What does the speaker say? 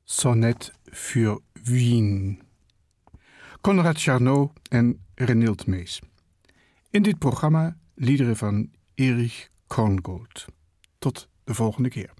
Sonnet für Wien. Konrad Charnot en Renild Mees. In dit programma liederen van Erich Korngold. Tot de volgende keer.